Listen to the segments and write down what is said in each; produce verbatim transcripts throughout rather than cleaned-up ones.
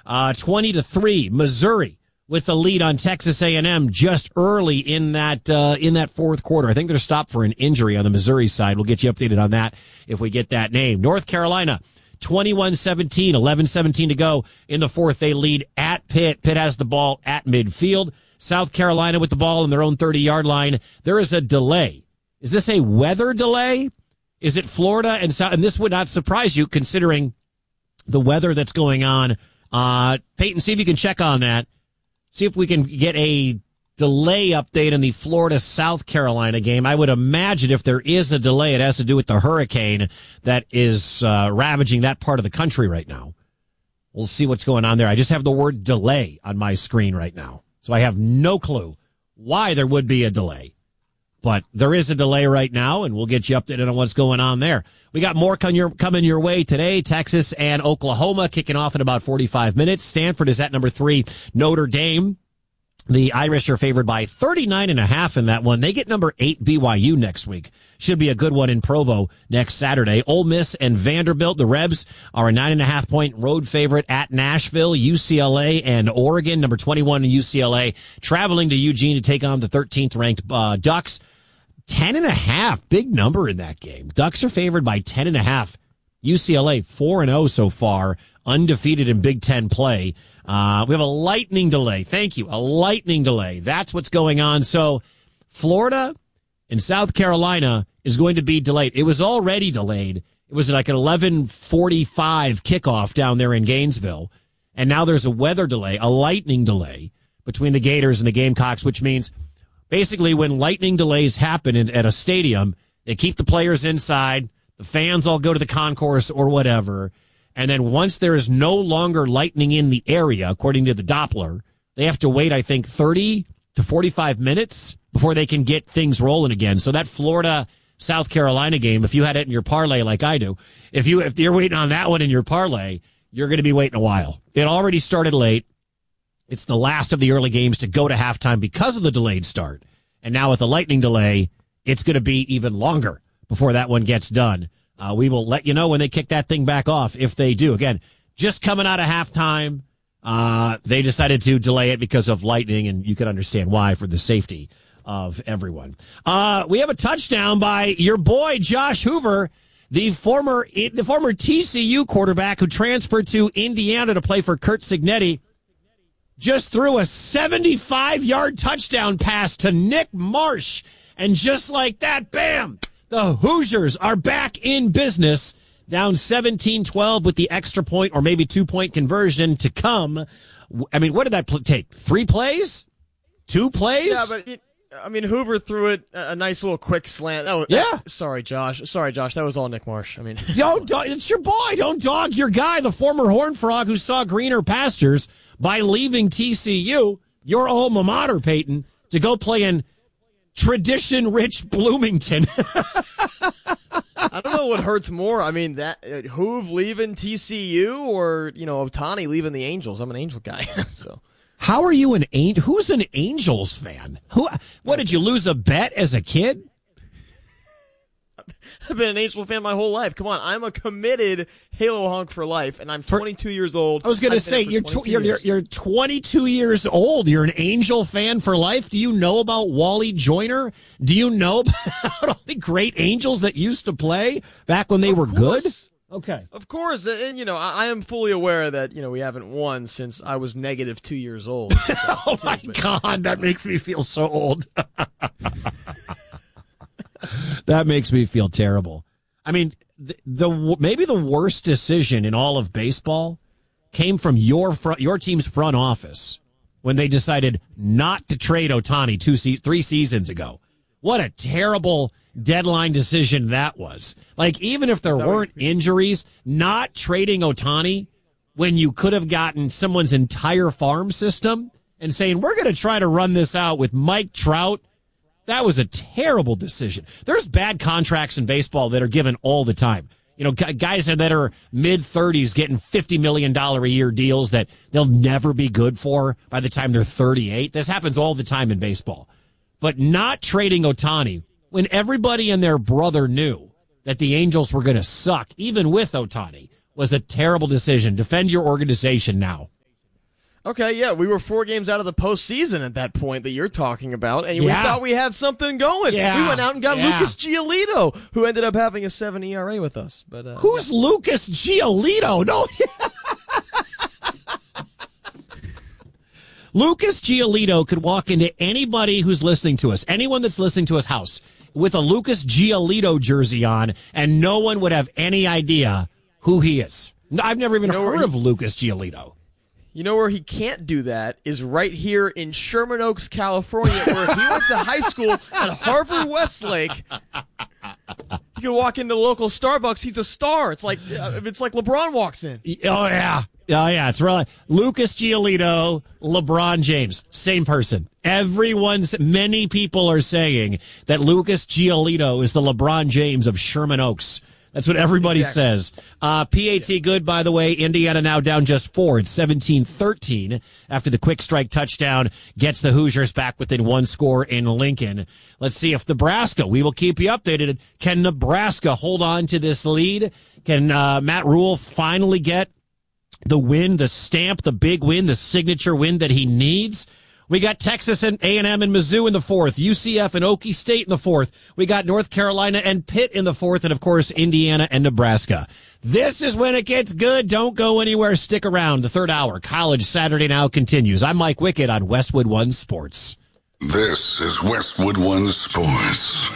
Uh, twenty to three, Missouri with the lead on Texas A and M just early in that uh, in that fourth quarter. I think they're stopped for an injury on the Missouri side. We'll get you updated on that if we get that name. North Carolina, twenty-one seventeen, eleven seventeen to go in the fourth. They lead at Pitt. Pitt has the ball at midfield. South Carolina with the ball in their own thirty-yard line. There is a delay. Is this a weather delay? Is it Florida and South? And this would not surprise you considering the weather that's going on. Uh, Peyton, see if you can check on that. See if we can get a delay update in the Florida-South Carolina game. I would imagine if there is a delay, it has to do with the hurricane that is uh, ravaging that part of the country right now. We'll see what's going on there. I just have the word delay on my screen right now, so I have no clue why there would be a delay. But there is a delay right now, and we'll get you updated on what's going on there. We got more coming your, coming your way today. Texas and Oklahoma kicking off in about forty-five minutes. Stanford is at number three. Notre Dame. The Irish are favored by thirty-nine and a half in that one. They get number eight B Y U next week. Should be a good one in Provo next Saturday. Ole Miss and Vanderbilt. The Rebs are a nine and a half point road favorite at Nashville. U C L A and Oregon, number twenty-one in U C L A, traveling to Eugene to take on the thirteenth ranked uh, Ducks. Ten and a half, big number in that game. Ducks are favored by ten and a half. U C L A four and oh so far, undefeated in Big Ten play. Uh, we have a lightning delay. Thank you. A lightning delay. That's what's going on. So Florida and South Carolina is going to be delayed. It was already delayed. It was like an eleven forty-five kickoff down there in Gainesville. And now there's a weather delay, a lightning delay between the Gators and the Gamecocks, which means basically when lightning delays happen in, at a stadium, they keep the players inside. The fans all go to the concourse or whatever. And then once there is no longer lightning in the area, according to the Doppler, they have to wait, I think, thirty to forty-five minutes before they can get things rolling again. So that Florida-South Carolina game, if you had it in your parlay like I do, if, you, if you're waiting on that one in your parlay, you're going to be waiting a while. It already started late. It's the last of the early games to go to halftime because of the delayed start. And now with the lightning delay, it's going to be even longer before that one gets done. Uh, we will let you know when they kick that thing back off, if they do. Again, just coming out of halftime, uh, they decided to delay it because of lightning, and you can understand why for the safety of everyone. Uh, we have a touchdown by your boy, Josh Hoover, the former, the former T C U quarterback who transferred to Indiana to play for Curt Cignetti. Just threw a seventy-five-yard touchdown pass to Nick Marsh. And just like that, bam, the Hoosiers are back in business, down seventeen twelve with the extra point or maybe two-point conversion to come. I mean, what did that pl- take? Three plays? Two plays? Yeah, but, it, I mean, Hoover threw it a nice little quick slant. Oh, yeah. Uh, sorry, Josh. Sorry, Josh. That was all Nick Marsh. I mean, don't, don't, it's your boy. Don't dog your guy, the former Horned Frog who saw greener pastures by leaving T C U, your alma mater, Peyton, to go play in tradition-rich Bloomington. I don't know what hurts more. I mean, that uh, Hoove leaving T C U or, you know, Ohtani leaving the Angels. I'm an Angel guy, so. How are you an Angel? Who's an Angels fan? Who? What, did you lose a bet as a kid? I've been an Angel fan my whole life. Come on, I'm a committed Halo hunk for life, and I'm twenty-two years old. I was going to say, you're, tw- you're, you're you're twenty-two years old. You're an Angel fan for life. Do you know about Wally Joyner? Do you know about all the great Angels that used to play back when they of were course. good? Okay. Of course, and, you know, I, I am fully aware that, you know, we haven't won since I was negative two years old. Oh, my but. God, that makes me feel so old. That makes me feel terrible. I mean, the, the maybe the worst decision in all of baseball came from your front, your team's front office when they decided not to trade Ohtani two se- three seasons ago. What a terrible deadline decision that was. Like, even if there weren't injuries, not trading Ohtani when you could have gotten someone's entire farm system and saying, we're going to try to run this out with Mike Trout. That was a terrible decision. There's bad contracts in baseball that are given all the time. You know, guys that are mid-thirties getting fifty million dollars a year deals that they'll never be good for by the time they're thirty-eight. This happens all the time in baseball. But not trading Ohtani when everybody and their brother knew that the Angels were going to suck, even with Ohtani, was a terrible decision. Defend your organization now. Okay, yeah, we were four games out of the postseason at that point that you're talking about, and Yeah. we thought we had something going. Yeah. We went out and got Yeah. Lucas Giolito, who ended up having a seven E R A with us. But uh, Who's Lucas Giolito? No. Lucas Giolito could walk into anybody who's listening to us, anyone that's listening to us house, with a Lucas Giolito jersey on, and no one would have any idea who he is. No, I've never even You know where heard he- of Lucas Giolito. You know where he can't do that is right here in Sherman Oaks, California, where he went to high school at Harvard Westlake. You can walk into the local Starbucks. He's a star. It's like uh, it's like LeBron walks in. Oh, yeah. Oh, yeah. It's really Lucas Giolito, LeBron James. Same person. Everyone's, many people are saying that Lucas Giolito is the LeBron James of Sherman Oaks. That's what everybody Exactly. says. Uh, P A T good, by the way. Indiana now down just four. It's seventeen thirteen after the quick strike touchdown gets the Hoosiers back within one score in Lincoln. Let's see if Nebraska, we will keep you updated. Can Nebraska hold on to this lead? Can uh, Matt Rule finally get the win, the stamp, the big win, the signature win that he needs? We got Texas and A and M and Mizzou in the fourth, U C F and Okie State in the fourth. We got North Carolina and Pitt in the fourth, and of course, Indiana and Nebraska. This is when it gets good. Don't go anywhere. Stick around. The third hour, College Saturday Now continues. I'm Mike Wickett on Westwood One Sports. This is Westwood One Sports.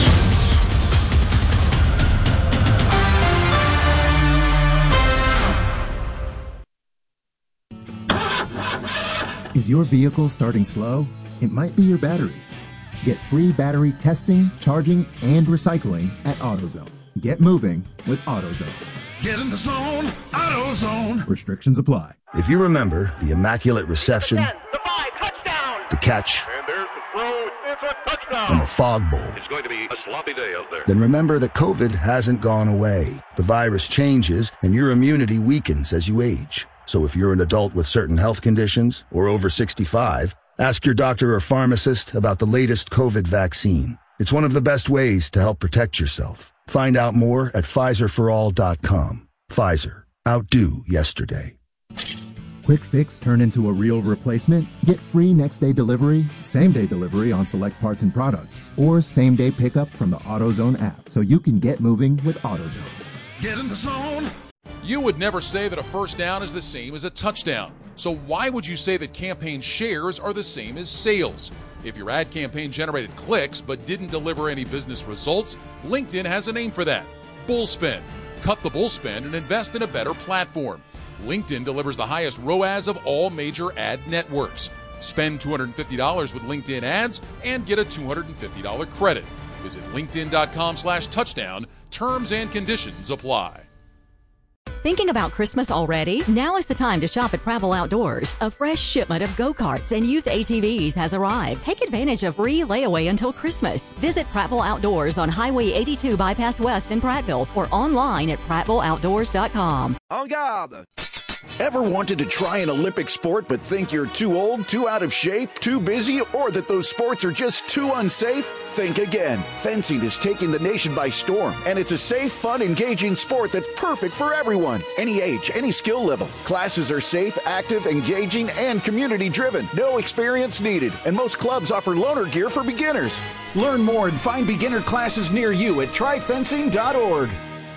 Is your vehicle starting slow? It might be your battery. Get free battery testing, charging, and recycling at AutoZone. Get moving with AutoZone. Get in the zone, AutoZone. Restrictions apply. If you remember the immaculate reception, ten, the five, touchdown. the catch, And there's the throw. It's a touchdown. and the fog bowl, It's going to be a sloppy day out there. then remember that COVID hasn't gone away. The virus changes, and your immunity weakens as you age. So if you're an adult with certain health conditions or over sixty-five, ask your doctor or pharmacist about the latest COVID vaccine. It's one of the best ways to help protect yourself. Find out more at Pfizer for all dot com. Pfizer. Outdo yesterday. Quick fix turn into a real replacement? Get free next day delivery, same day delivery on select parts and products, or same day pickup from the AutoZone app so you can get moving with AutoZone. Get in the zone. You would never say that a first down is the same as a touchdown. So why would you say that campaign shares are the same as sales? If your ad campaign generated clicks but didn't deliver any business results, LinkedIn has a name for that. Bullspend. Cut the bullspend and invest in a better platform. LinkedIn delivers the highest R O A S of all major ad networks. Spend two hundred fifty dollars with LinkedIn ads and get a two hundred fifty dollars credit. Visit linkedin.com slash touchdown. Terms and conditions apply. Thinking about Christmas already? Now is the time to shop at Prattville Outdoors. A fresh shipment of go-karts and youth A T Vs has arrived. Take advantage of free layaway until Christmas. Visit Prattville Outdoors on Highway eighty-two Bypass West in Prattville or online at prattville outdoors dot com. En garde! Ever wanted to try an Olympic sport but think you're too old, too out of shape, too busy, or that those sports are just too unsafe? Think again. Fencing is taking the nation by storm, and it's a safe, fun, engaging sport that's perfect for everyone. Any age, any skill level. Classes are safe, active, engaging, and community-driven. No experience needed, and most clubs offer loaner gear for beginners. Learn more and find beginner classes near you at try fencing dot org.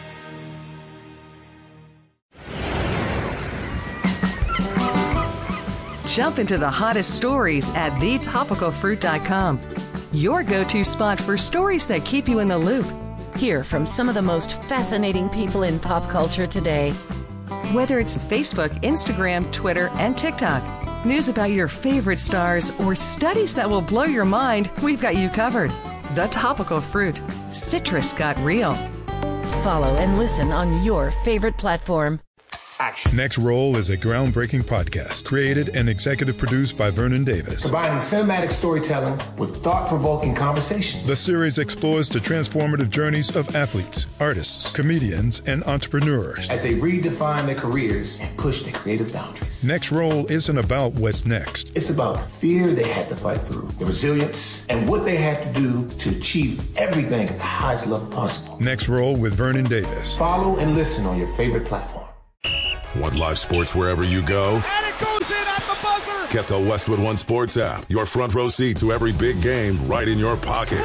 Jump into the hottest stories at the topical fruit dot com. Your go-to spot for stories that keep you in the loop. Hear from some of the most fascinating people in pop culture today. Whether it's Facebook, Instagram, Twitter, and TikTok, news about your favorite stars, or studies that will blow your mind, we've got you covered. The Topical Fruit. Citrus got real. Follow and listen on your favorite platform. Action. Next Roll is a groundbreaking podcast created and executive produced by Vernon Davis. Combining cinematic storytelling with thought-provoking conversations. The series explores the transformative journeys of athletes, artists, comedians, and entrepreneurs as they redefine their careers and push their creative boundaries. Next Roll isn't about what's next. It's about the fear they had to fight through, the resilience, and what they had to do to achieve everything at the highest level possible. Next Roll with Vernon Davis. Follow and listen on your favorite platform. Want live sports wherever you go? And it goes in at the buzzer. Get the Westwood One Sports app. Your front row seat to every big game right in your pocket.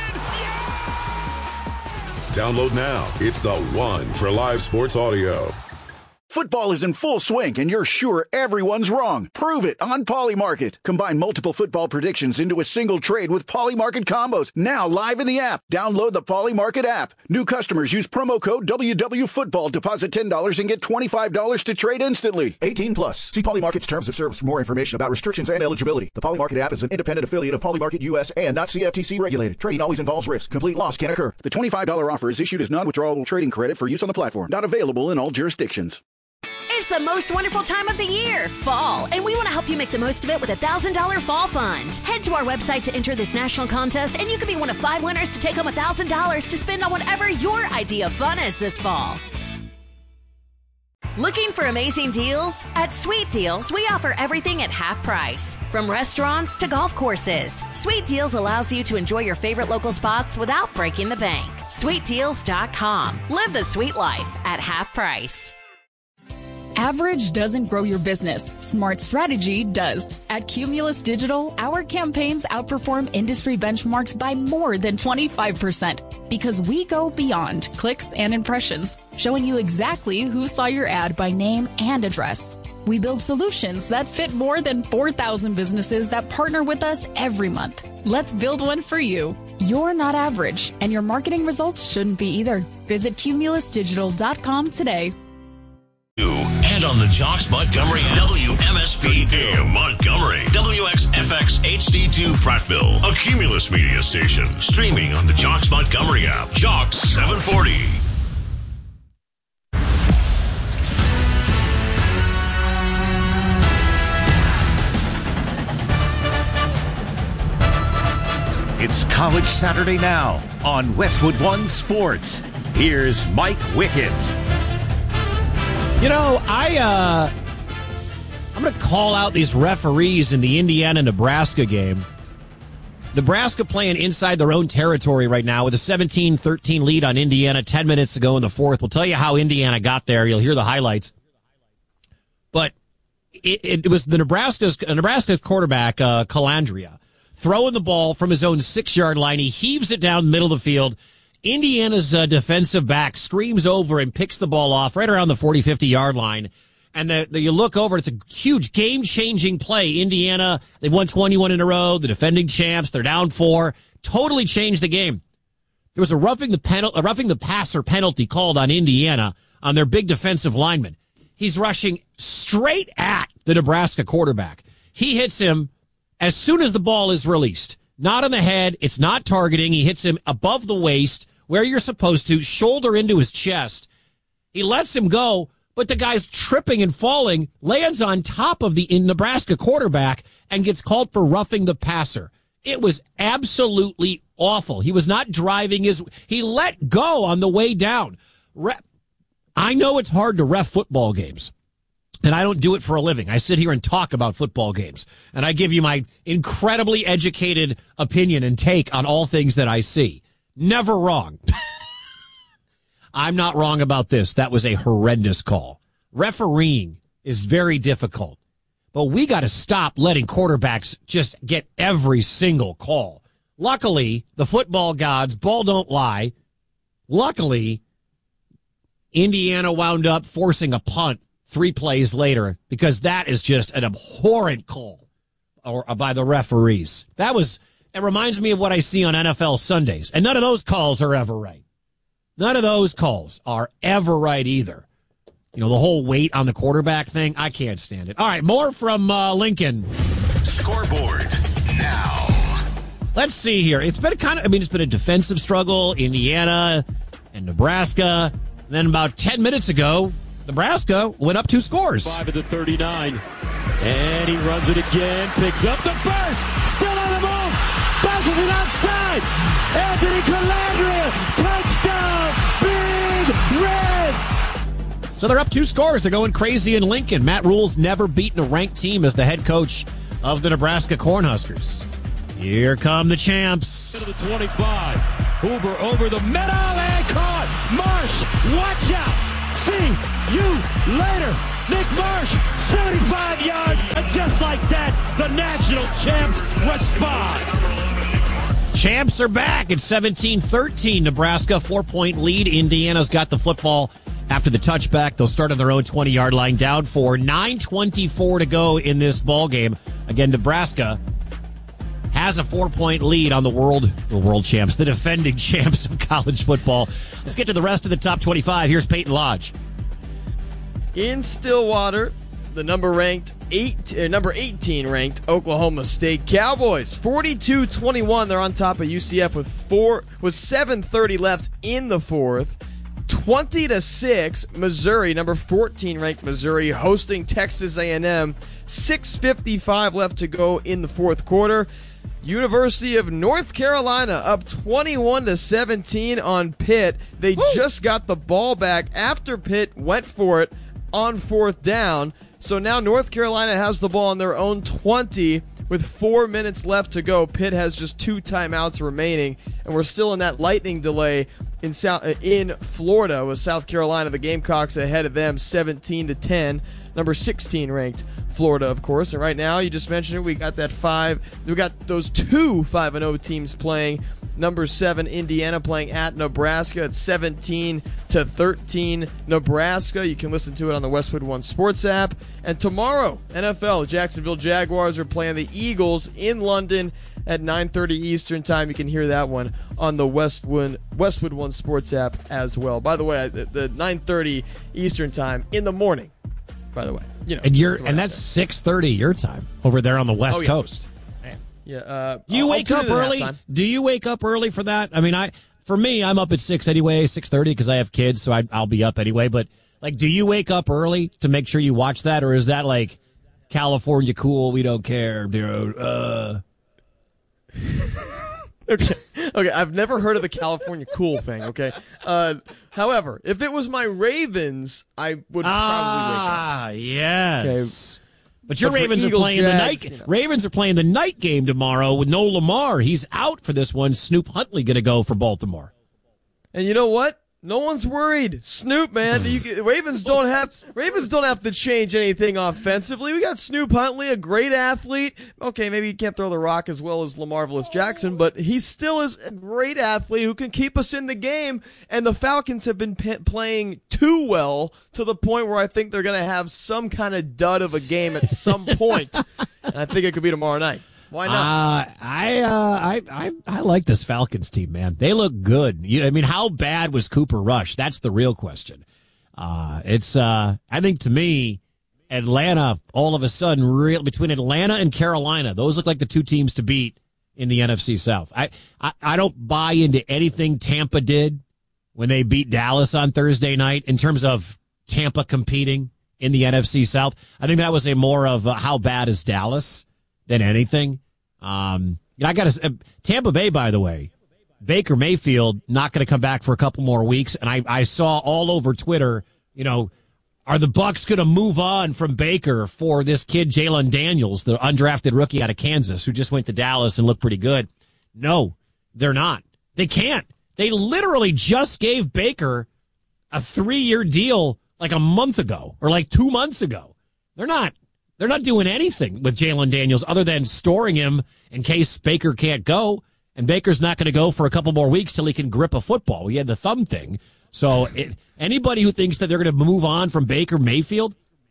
Download now. It's the one for live sports audio. Football is in full swing, and you're sure everyone's wrong. Prove it on Polymarket. Combine multiple football predictions into a single trade with Polymarket combos. Now live in the app. Download the Polymarket app. New customers use promo code W W Football. Deposit ten dollars and get twenty-five dollars to trade instantly. eighteen plus. See Polymarket's terms of service for more information about restrictions and eligibility. The Polymarket app is an independent affiliate of Polymarket U S and not C F T C regulated. Trading always involves risk. Complete loss can occur. The twenty-five dollars offer is issued as non-withdrawable trading credit for use on the platform. Not available in all jurisdictions. It's the most wonderful time of the year, fall, and we want to help you make the most of it with a one thousand dollars Fall Fund. Head to our website to enter this national contest, and you can be one of five winners to take home one thousand dollars to spend on whatever your idea of fun is this fall. Looking for amazing deals? At Sweet Deals, we offer everything at half price, from restaurants to golf courses. Sweet Deals allows you to enjoy your favorite local spots without breaking the bank. sweet deals dot com. Live the sweet life at half price. Average doesn't grow your business. Smart strategy does. At Cumulus Digital, our campaigns outperform industry benchmarks by more than twenty-five percent because we go beyond clicks and impressions, showing you exactly who saw your ad by name and address. We build solutions that fit more than four thousand businesses that partner with us every month. Let's build one for you. You're not average, and your marketing results shouldn't be either. Visit cumulus digital dot com today. And on the Jocks Montgomery W M S P A M Montgomery, W X F X H D two Prattville, a Cumulus media station, streaming on the Jocks Montgomery app. Jocks seven forty. It's College Saturday now on Westwood One Sports. Here's Mike Wickett. You know, I, uh, I'm going to call out these referees in the Indiana-Nebraska game. Nebraska playing inside their own territory right now with a seventeen thirteen lead on Indiana ten minutes ago in the fourth. We'll tell you how Indiana got there. You'll hear the highlights. But it, it was the Nebraska's, Nebraska's quarterback, uh, Calandria, throwing the ball from his own six-yard line. He heaves it down the middle of the field. Indiana's uh, defensive back screams over and picks the ball off right around the forty, fifty-yard line. And the, the, you look over, it's a huge game-changing play. Indiana, they've won twenty-one in a row. The defending champs, they're down four. Totally changed the game. There was a roughing the penalty, a roughing the passer penalty called on Indiana on their big defensive lineman. He's rushing straight at the Nebraska quarterback. He hits him as soon as the ball is released. Not on the head. It's not targeting. He hits him above the waist, where you're supposed to, shoulder into his chest. He lets him go, but the guy's tripping and falling, lands on top of the Nebraska quarterback, and gets called for roughing the passer. It was absolutely awful. He was not driving his... He let go on the way down. Re- I know it's hard to ref football games, and I don't do it for a living. I sit here and talk about football games, and I give you my incredibly educated opinion and take on all things that I see. Never wrong. I'm not wrong about this. That was a horrendous call. Refereeing is very difficult, but we got to stop letting quarterbacks just get every single call. Luckily, the football gods, ball don't lie. Luckily, Indiana wound up forcing a punt three plays later because that is just an abhorrent call or by the referees. That was... It reminds me of what I see on N F L Sundays. And none of those calls are ever right. None of those calls are ever right either. You know, the whole weight on the quarterback thing, I can't stand it. All right, more from uh, Lincoln. Scoreboard now. Let's see here. It's been a kind of, I mean, it's been a defensive struggle, Indiana and Nebraska. And then about ten minutes ago, Nebraska went up two scores. Five at the thirty-nine. And he runs it again, picks up the first, still on the move, bounces it outside. Anthony Calandria, touchdown, Big Red. So they're up two scores. They're going crazy in Lincoln. Matt Rule's never beaten a ranked team as the head coach of the Nebraska Cornhuskers. Here come the champs. To the twenty-five. Hoover over the middle and caught. Marsh, watch out. See you later. Nick Marsh, seventy-five yards. And just like that, The national champs respond. Champs are back. It's seventeen thirteen. Nebraska, four-point lead. Indiana's got the football after the touchback. They'll start on their own twenty-yard line, down for nine twenty-four to go in this ball game. Again, Nebraska has a four-point lead on the world, the world champs, the defending champs of college football. Let's get to the rest of the top twenty-five. Here's Peyton Lodge. In Stillwater, the number ranked eight, uh, number eighteen ranked Oklahoma State Cowboys, forty-two twenty-one. They're on top of U C F with four with seven thirty left in the fourth. twenty to six, Missouri, number fourteen ranked Missouri, hosting Texas A and M. six fifty-five left to go in the fourth quarter. University of North Carolina up twenty-one to seventeen on Pitt. They Woo! just got the ball back after Pitt went for it on fourth down. So now North Carolina has the ball on their own twenty with four minutes left to go. Pitt has just two timeouts remaining, and we're still in that lightning delay in South, in Florida with South Carolina. The Gamecocks ahead of them seventeen to ten. Number sixteen ranked Florida, of course. And right now, you just mentioned it, we got that five. We got those two five and oh teams playing. Number seven, Indiana, playing at Nebraska at seventeen to thirteen. Nebraska. You can listen to it on the Westwood One Sports app. And tomorrow, N F L, Jacksonville Jaguars are playing the Eagles in London at nine thirty Eastern time. You can hear that one on the Westwood Westwood One Sports app as well. By the way, the, the nine thirty Eastern time in the morning. By the way, you know, and you're and that's six thirty your time over there on the West oh, yeah. Coast. Man. Yeah. Uh, Do you I'll, wake I'll up early? Do you wake up early for that? I mean, I for me, I'm up at six anyway, six thirty because I have kids, so I, I'll be up anyway. But like, do you wake up early to make sure you watch that, or is that like California cool? We don't care, dude. Uh. Okay. Okay, I've never heard of the California cool thing, okay? Uh, however, if it was my Ravens, I would ah, probably wake up. Ah, yes. Okay. But your but Ravens Eagles, are playing Jags, the night you know. Ravens are playing the night game tomorrow with no Lamar. He's out for this one. Snoop Huntley going to go for Baltimore. And you know what? No one's worried. Snoop, man. You, Ravens don't have Ravens don't have to change anything offensively. We got Snoop Huntley, a great athlete. Okay, maybe he can't throw the rock as well as LaMarvelous Jackson, but he still is a great athlete who can keep us in the game. And the Falcons have been p- playing too well to the point where I think they're going to have some kind of dud of a game at some point. And I think it could be tomorrow night. Why not? Uh, I, uh, I, I, I like this Falcons team, man. They look good. You, I mean, how bad was Cooper Rush? That's the real question. Uh, it's, uh, I think to me, Atlanta, all of a sudden, real, between Atlanta and Carolina, those look like the two teams to beat in the N F C South. I, I, I don't buy into anything Tampa did when they beat Dallas on Thursday night in terms of Tampa competing in the N F C South. I think that was a more of a, how bad is Dallas than anything. Um, I got to uh, Tampa Bay, by the way, Baker Mayfield not going to come back for a couple more weeks. And I, I saw all over Twitter, you know, are the Bucs going to move on from Baker for this kid, Jalen Daniels, the undrafted rookie out of Kansas who just went to Dallas and looked pretty good? No, they're not. They can't. They literally just gave Baker a three-year deal like a month ago or like two months ago. They're not. They're not doing anything with Jalen Daniels other than storing him in case Baker can't go. And Baker's not going to go for a couple more weeks till he can grip a football. He had the thumb thing. So it, anybody who thinks that they're going to move on from Baker Mayfield,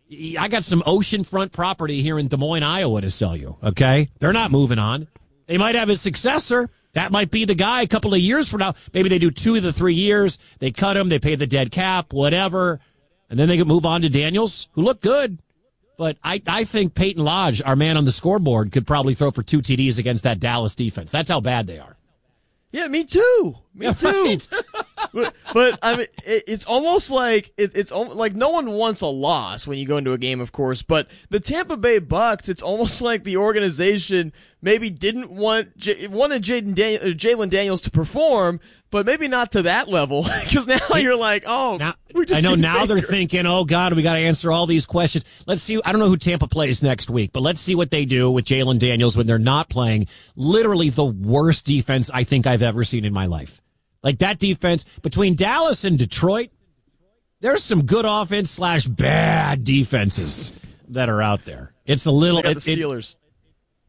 I got some oceanfront property here in Des Moines, Iowa to sell you, okay? They're not moving on. They might have a successor. That might be the guy a couple of years from now. Maybe they do two of the three years. They cut him. They pay the dead cap, whatever. And then they can move on to Daniels, who looked good. But I, I think Peyton Lodge, our man on the scoreboard, could probably throw for two T Ds against that Dallas defense. That's how bad they are. Yeah, me too. Me yeah, too. Right. but, but I mean, it, it's almost like it, it's almost like no one wants a loss when you go into a game, of course. But the Tampa Bay Bucs, it's almost like the organization maybe didn't want J- wanted Jalen Dan- Jalen Daniels to perform, but maybe not to that level. Because now you're like, oh, now, we just I know Baker. now they're thinking, oh God, we got to answer all these questions. Let's see. I don't know who Tampa plays next week, but let's see what they do with Jalen Daniels when they're not playing literally the worst defense I think I've ever seen in my life. Like that defense between Dallas and Detroit, there's some good offense slash bad defenses that are out there. It's a little They got it, the Steelers.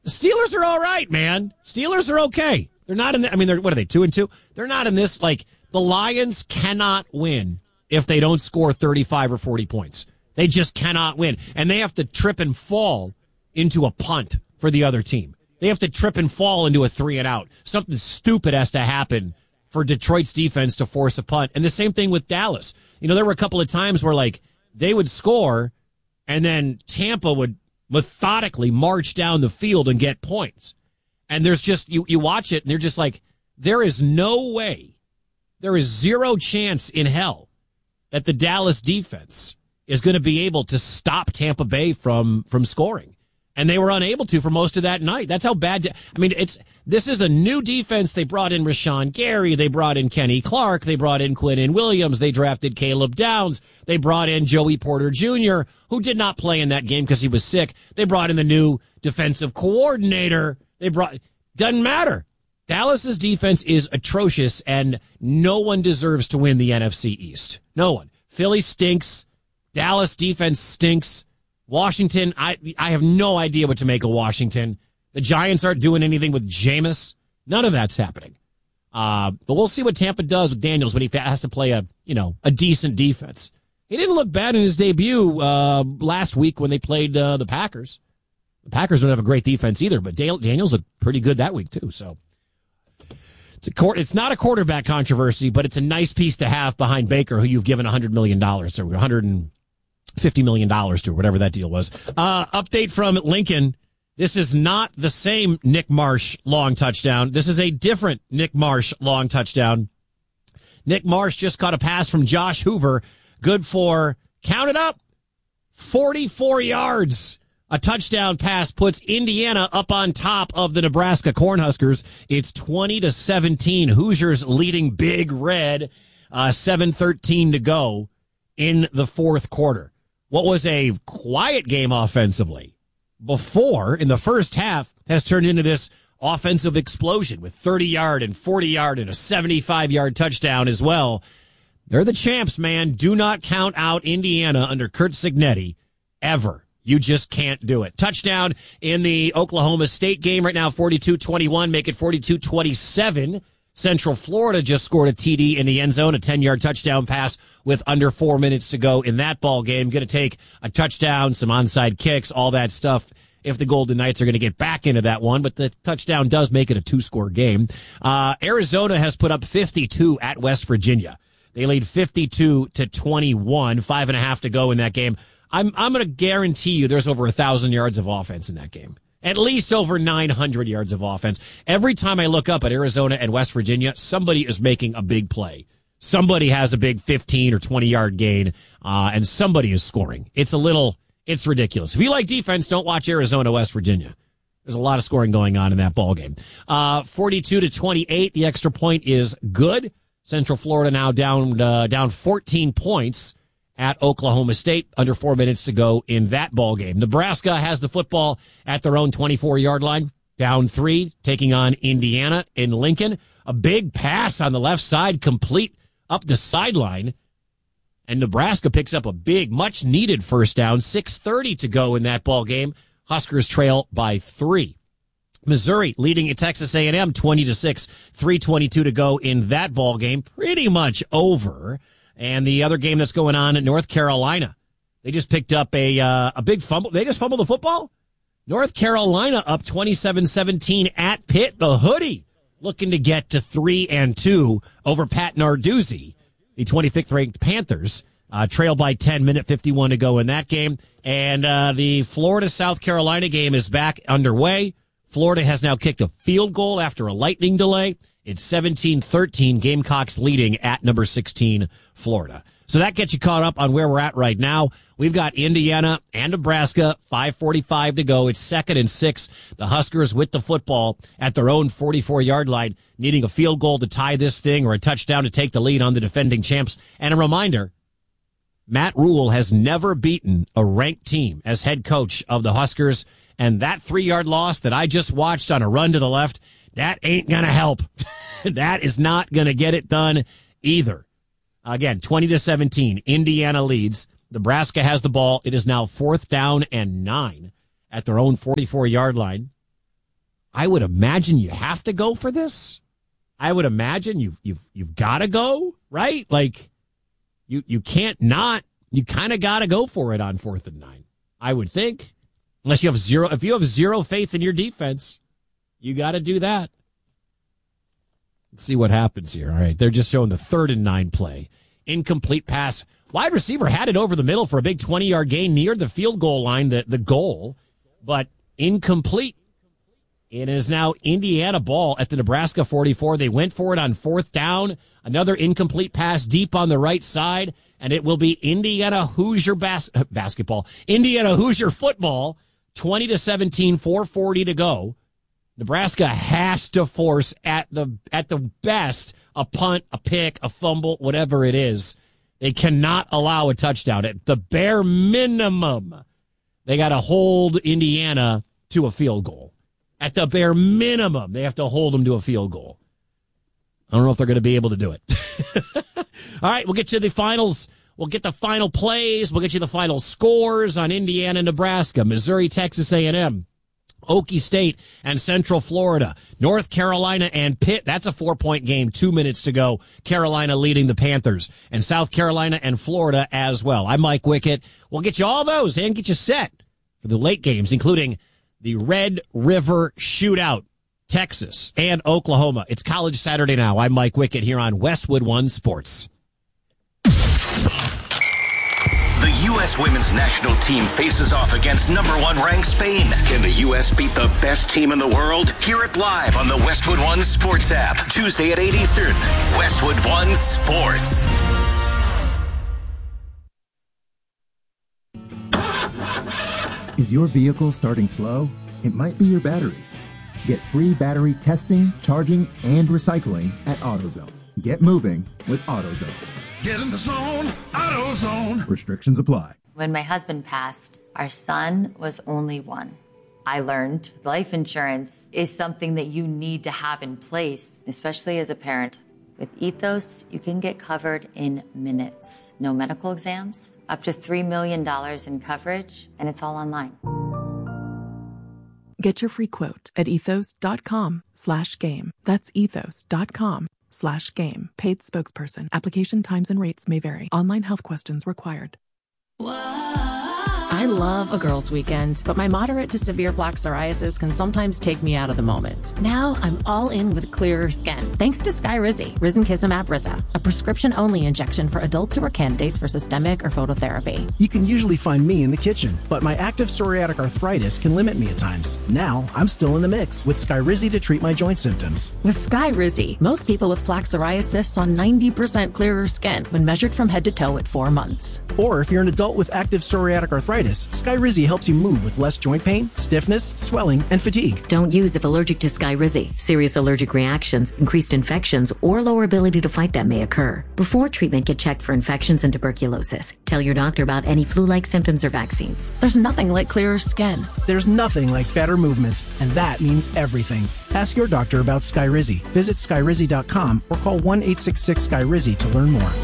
The Steelers are all right, man. Steelers are okay. They're not in the, I mean, they're, what are they, two and two? They're not in this, like, the Lions cannot win if they don't score thirty-five or forty points. They just cannot win. And they have to trip and fall into a punt for the other team. They have to trip and fall into a three and out. Something stupid has to happen for Detroit's defense to force a punt. And the same thing with Dallas. You know, there were a couple of times where, like, they would score and then Tampa would methodically march down the field and get points. And there's just, you, you watch it and they're just like, there is no way, there is zero chance in hell that the Dallas defense is going to be able to stop Tampa Bay from, from scoring. And they were unable to for most of that night. That's how bad. I mean, it's this is the new defense. They brought in Rashawn Gary. They brought in Kenny Clark. They brought in Quinnen Williams. They drafted Caleb Downs. They brought in Joey Porter Junior, who did not play in that game because he was sick. They brought in the new defensive coordinator. They brought doesn't matter. Dallas's defense is atrocious, and no one deserves to win the N F C East. No one. Philly stinks. Dallas defense stinks. Washington, I I have no idea what to make of Washington. The Giants aren't doing anything with Jameis. None of that's happening. Uh, but we'll see what Tampa does with Daniels when he has to play a you know a decent defense. He didn't look bad in his debut uh, last week when they played uh, the Packers. The Packers don't have a great defense either, but Daniels looked pretty good that week too. So it's a court. It's not a quarterback controversy, but it's a nice piece to have behind Baker, who you've given one hundred million dollars or one hundred fifty million dollars to, or whatever that deal was. Uh, update from Lincoln. This is not the same Nick Marsh long touchdown. This is a different Nick Marsh long touchdown. Nick Marsh just caught a pass from Josh Hoover. Good for, count it up, forty-four yards. A touchdown pass puts Indiana up on top of the Nebraska Cornhuskers. It's twenty to seventeen. Hoosiers leading Big Red. Uh, seven thirteen to go in the fourth quarter. What was a quiet game offensively before in the first half has turned into this offensive explosion with thirty-yard and forty-yard and a seventy-five-yard touchdown as well. They're the champs, man. Do not count out Indiana under Curt Cignetti ever. You just can't do it. Touchdown in the Oklahoma State game right now, forty-two twenty-one, make it forty-two twenty-seven. Central Florida just scored a T D in the end zone, a ten-yard touchdown pass with under four minutes to go in that ball game. Going to take a touchdown, some onside kicks, all that stuff if the Golden Knights are going to get back into that one. But the touchdown does make it a two-score game. Uh, Arizona has put up fifty-two at West Virginia. They lead fifty-two to twenty-one, five and a half to go in that game. I'm I'm going to guarantee you there's over a thousand yards of offense in that game. At least over nine hundred yards of offense. Every time I look up at Arizona and West Virginia, somebody is making a big play. Somebody has a big fifteen or twenty yard gain, uh, and somebody is scoring. It's a little, it's ridiculous. If you like defense, don't watch Arizona, West Virginia. There's a lot of scoring going on in that ball game. Uh, forty-two to twenty-eight. The extra point is good. Central Florida now down, uh, down fourteen points at Oklahoma State, under four minutes to go in that ball game. Nebraska has the football at their own twenty-four yard line, down three, taking on Indiana in Lincoln. A big pass on the left side, complete up the sideline, and Nebraska picks up a big, much-needed first down. six thirty to go in that ball game. Huskers trail by three. Missouri leading at Texas A and M twenty to six, three twenty-two to go in that ball game. Pretty much over. And the other game that's going on in North Carolina, they just picked up a uh, a big fumble. They just fumbled the football? North Carolina up twenty-seven seventeen at Pitt. The Hoodie looking to get to three and two over Pat Narduzzi. The twenty-fifth ranked Panthers uh, trail by ten, minute fifty-one to go in that game. And uh, the Florida-South Carolina game is back underway. Florida has now kicked a field goal after a lightning delay. It's seventeen thirteen, Gamecocks leading at number sixteen, Florida. So that gets you caught up on where we're at right now. We've got Indiana and Nebraska, five forty-five to go. It's second and six. The Huskers with the football at their own forty-four yard line, needing a field goal to tie this thing or a touchdown to take the lead on the defending champs. And a reminder, Matt Rule has never beaten a ranked team as head coach of the Huskers. And that three-yard loss that I just watched on a run to the left, that ain't going to help. That is not going to get it done either. Again, twenty to seventeen, Indiana leads. Nebraska has the ball. It is now fourth down and nine at their own forty-four yard line. I would imagine you have to go for this. I would imagine you you've you've got to go, right? Like you you can't not. You kind of got to go for it on fourth and nine. I would think, unless you have zero. If you have zero faith in your defense, you got to do that. Let's see what happens here. All right, they're just showing the third and nine play. Incomplete pass. Wide receiver had it over the middle for a big twenty-yard gain near the field goal line, the, the goal, but incomplete. It is now Indiana ball at the Nebraska forty-four. They went for it on fourth down. Another incomplete pass deep on the right side, and it will be Indiana Hoosier bas- basketball. Indiana Hoosier football, twenty to seventeen, four forty to go. Nebraska has to force at the at the best a punt, a pick, a fumble, whatever it is. They cannot allow a touchdown. At the bare minimum, they got to hold Indiana to a field goal. At the bare minimum, they have to hold them to a field goal. I don't know if they're going to be able to do it. All right, we'll get you the finals. We'll get the final plays. We'll get you the final scores on Indiana, Nebraska, Missouri, Texas A and M, Okie State, and Central Florida, North Carolina and Pitt. That's a four-point game, two minutes to go. Carolina leading the Panthers, and South Carolina and Florida as well. I'm Mike Wickett. We'll get you all those and get you set for the late games, including the Red River Shootout, Texas and Oklahoma. It's College Saturday now. I'm Mike Wickett here on Westwood One Sports. The U S women's national team faces off against number one ranked Spain. Can the U S beat the best team in the world? Hear it live on the Westwood One Sports app. Tuesday at eight Eastern. Westwood One Sports. Is your vehicle starting slow? It might be your battery. Get free battery testing, charging, and recycling at AutoZone. Get moving with AutoZone. Get in the zone, AutoZone. Restrictions apply. When my husband passed, our son was only one. I learned life insurance is something that you need to have in place, especially as a parent. With Ethos, you can get covered in minutes. No medical exams, up to three million dollars in coverage, and it's all online. Get your free quote at ethos.com slash game. That's ethos.com slash game. Paid spokesperson. Application times and rates may vary. Online health questions required. I love a girls' weekend, but my moderate to severe plaque psoriasis can sometimes take me out of the moment. Now I'm all in with clearer skin, thanks to Skyrizi, Risankizumab Risa, a prescription-only injection for adults who are candidates for systemic or phototherapy. You can usually find me in the kitchen, but my active psoriatic arthritis can limit me at times. Now I'm still in the mix with Skyrizi to treat my joint symptoms. With Skyrizi, most people with plaque psoriasis saw ninety percent clearer skin when measured from head to toe at four months. Or if you're an adult with active psoriatic arthritis, Skyrizi helps you move with less joint pain, stiffness, swelling, and fatigue. Don't use if allergic to Skyrizi. Serious allergic reactions, increased infections, or lower ability to fight them may occur. Before treatment, get checked for infections and tuberculosis. Tell your doctor about any flu-like symptoms or vaccines. There's nothing like clearer skin. There's nothing like better movement, and that means everything. Ask your doctor about Skyrizi. Visit skyrizi dot com or call one eight six six Skyrizi to learn more.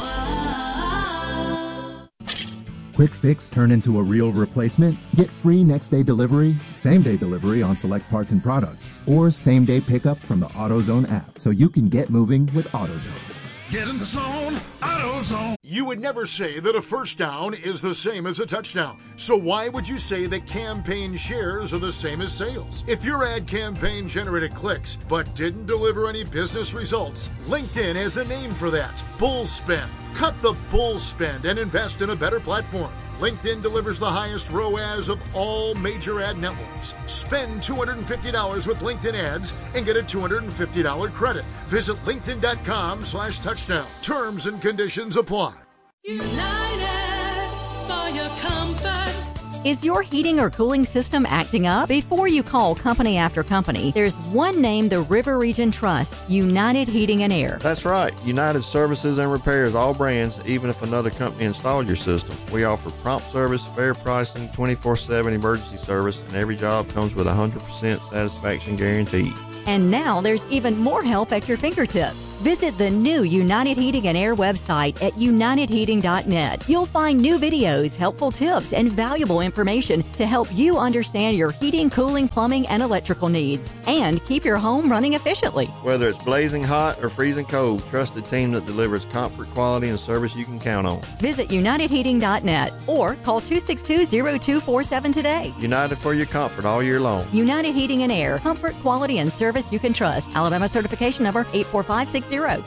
Quick Fix turn into a real replacement? Get free next-day delivery, same-day delivery on select parts and products, or same-day pickup from the AutoZone app so you can get moving with AutoZone. Get in the zone, AutoZone. You would never say that a first down is the same as a touchdown. So why would you say that campaign shares are the same as sales? If your ad campaign generated clicks but didn't deliver any business results, LinkedIn has a name for that. Bull spend. Cut the bull spend and invest in a better platform. LinkedIn delivers the highest R O A S of all major ad networks. Spend two hundred fifty dollars with LinkedIn ads and get a two hundred fifty dollars credit. Visit linkedin.com slash touchdown. Terms and conditions apply. United for your comfort. Is your heating or cooling system acting up? Before you call company after company, there's one name the River Region trusts, United Heating and Air. That's right. United services and repairs all brands, even if another company installed your system. We offer prompt service, fair pricing, twenty-four seven emergency service, and every job comes with a one hundred percent satisfaction guarantee. And now there's even more help at your fingertips. Visit the new United Heating and Air website at united heating dot net. You'll find new videos, helpful tips, and valuable information to help you understand your heating, cooling, plumbing, and electrical needs, and keep your home running efficiently. Whether it's blazing hot or freezing cold, trust the team that delivers comfort, quality, and service you can count on. Visit united heating dot net or call two six two, zero two four seven today. United for your comfort all year long. United Heating and Air. Comfort, quality, and service you can trust. Alabama certification number eight four five six zero.